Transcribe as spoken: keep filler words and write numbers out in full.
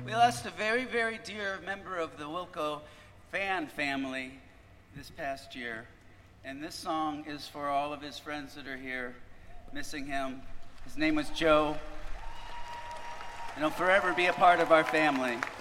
We lost a very, very dear member of the Wilco fan family this past year. And this song is for all of his friends that are here missing him. His name was Joe. And he'll forever be a part of our family.